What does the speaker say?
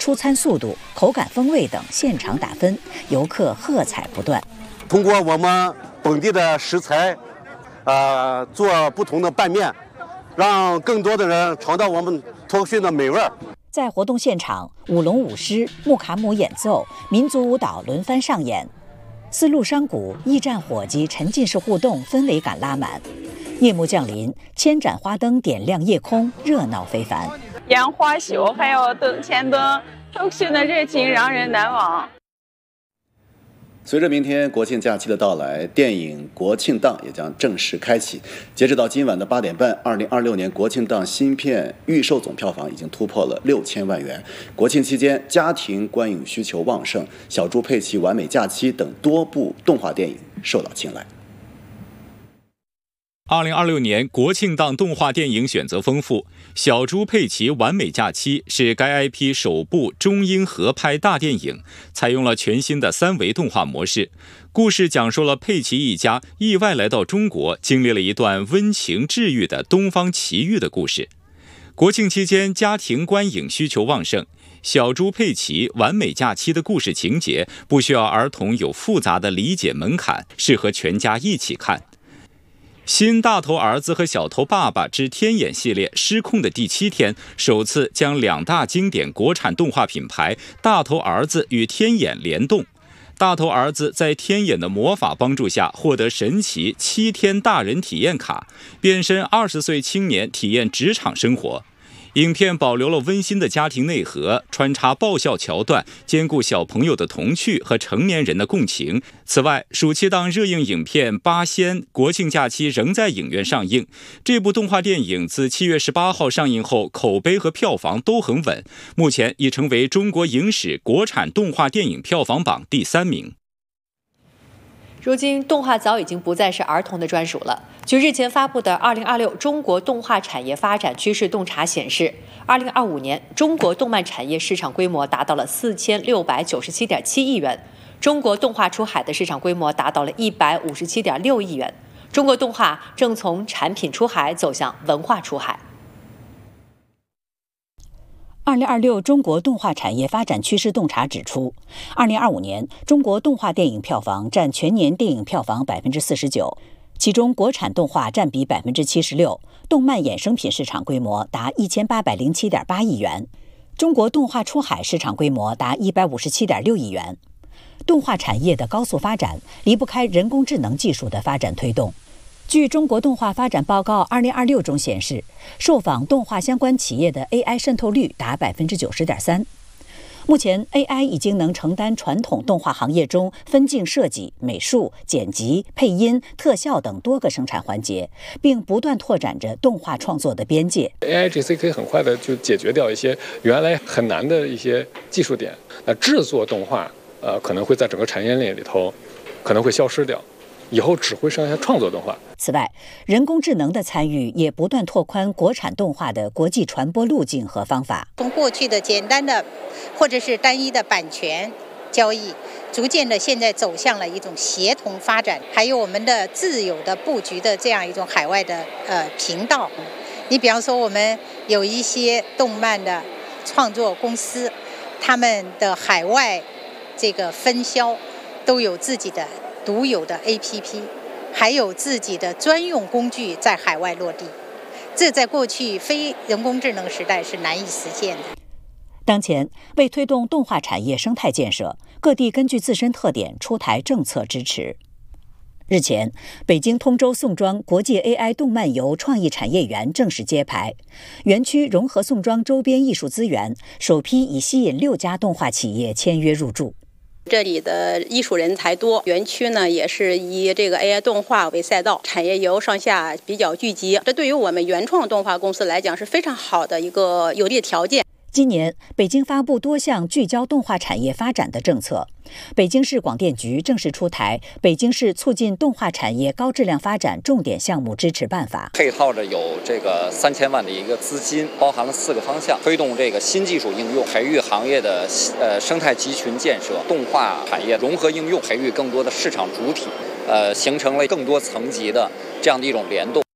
出餐速度、口感风味等现场打分，游客喝彩不断。 通过我们本地的食材，做不同的拌面，让更多的人尝到我们脱口秀的美味。 在活动现场，舞龙舞狮、木卡姆演奏、民族舞蹈轮番上演，丝路商贾、驿站伙计沉浸式互动，氛围感拉满。夜幕降临，千盏花灯点亮夜空，热闹非凡。 烟花秀还有灯前灯，脱口秀的热情让人难忘。 随着明天国庆假期的到来，电影国庆档也将正式开启。截止到今晚的8点半，2026年国庆档新片预售总票房已经突破了6000万元。国庆期间，家庭观影需求旺盛，小猪佩奇完美假期等多部动画电影受到青睐。 2026年国庆档动画电影选择丰富，《小猪佩奇完美假期》是该 IP 首部中英合拍大电影，采用了全新的3维动画模式。故事讲述了佩奇一家意外来到中国，经历了一段温情治愈的东方奇遇的故事。国庆期间，家庭观影需求旺盛，《小猪佩奇完美假期》的故事情节不需要儿童有复杂的理解门槛，适合全家一起看。新大头儿子和小头爸爸之天眼系列失控的第7天，首次将2大经典国产动画品牌大头儿子与天眼联动。大头儿子在天眼的魔法帮助下，获得神奇7天大人体验卡，变身20岁青年体验职场生活。影片保留了温馨的家庭内核，穿插爆笑桥段，兼顾小朋友的童趣和成年人的共情。此外，暑期档热映影片《八仙》国庆假期仍在影院上映。这部动画电影自7月18号上映后，口碑和票房都很稳，目前已成为中国影史国产动画电影票房榜第3名。 如今，动画早已经不再是儿童的专属了。据日前发布的2026中国动画产业发展趋势洞察显示，2025年中国动漫产业市场规模达到了4697.7亿元，中国动画出海的市场规模达到了157.6亿元。中国动画正从产品出海走向文化出海。 2026中国动画产业发展趋势洞察指出，2025年中国动画电影票房占全年电影票房49%，其中国产动画占比76%，动漫衍生品市场规模达1807.8亿元，中国动画出海市场规模达157.6亿元。动画产业的高速发展离不开人工智能技术的发展推动。据中国动画发展报告2026中显示，受访动画相关企业的 AI 渗透率达90.3%。目前 AI 已经能承担传统动画行业中分镜设计、美术、剪辑、配音、特效等多个生产环节，并不断拓展着动画创作的边界。 AI GC 可以很快的就解决掉一些原来很难的一些技术点，那制作动画可能会在整个产业链里头可能会消失掉，以后只会剩下创作动画。 此外，人工智能的参与也不断拓宽国产动画的国际传播路径和方法。 从过去的简单的或者是单一的版权交易，逐渐的现在走向了一种协同发展，还有我们的自有的布局的这样一种海外的频道。你比方说，我们有一些动漫的创作公司，他们的海外这个分销都有自己的独有的 APP， 还有自己的专用工具在海外落地，这在过去非人工智能时代是难以实现的。 当前，为推动动画产业生态建设，各地根据自身特点出台政策支持。日前，北京通州宋庄国际 AI 动漫游创意产业园正式揭牌，园区融合宋庄周边艺术资源，首批已吸引6家动画企业签约入驻。 这里的艺术人才多，园区呢也是以这个 AI 动画为赛道，产业游上下比较聚集，这对于我们原创动画公司来讲是非常好的一个有利条件。 今年，北京发布多项聚焦动画产业发展的政策。北京市广电局正式出台《北京市促进动画产业高质量发展重点项目支持办法》， 配套着有这个3000万的一个资金，包含了4个方向，推动这个新技术应用，培育行业的生态集群建设，动画产业融合应用，培育更多的市场主体，形成了更多层级的这样的一种联动。